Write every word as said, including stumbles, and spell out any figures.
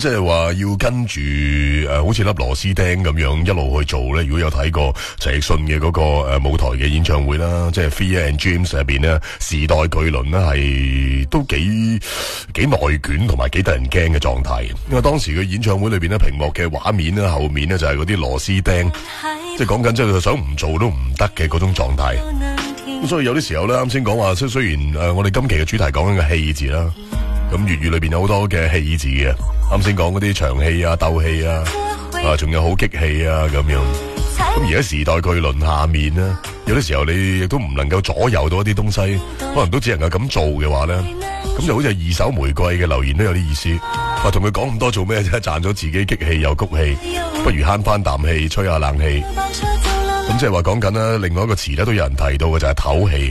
即係話要跟住誒、呃，好似粒螺絲釘咁樣一路去做咧。如果有睇過陳奕迅嘅嗰個誒、呃、舞台嘅演唱會啦，即係 Fear and Dreams 入邊咧，時代巨輪咧係都幾幾內捲同埋幾得人驚嘅狀態。因為當時嘅演唱會裏邊咧，屏幕嘅畫面咧後面咧就係嗰啲螺絲釘，即係講緊即係想唔做都唔得嘅嗰種狀態。咁所以有啲時候咧，啱先講話，雖雖然誒、呃、我哋今期嘅主題講緊個戲字啦。咁粵語裏邊有好多嘅戲字嘅，啱先講嗰啲長戲啊、鬥戲啊，啊仲有好激氣啊咁樣。咁而家時代巨輪下面咧，有啲時候你亦都唔能夠左右到一啲東西，可能都只能夠咁做嘅話咧，咁就好似二手玫瑰嘅留言都有啲意思。話同佢講咁多做咩啫？賺咗自己激氣又谷氣，不如慳翻啖氣，吹下冷氣。咁即係話講緊啦，另外一個詞咧都有人提到嘅就係唞氣。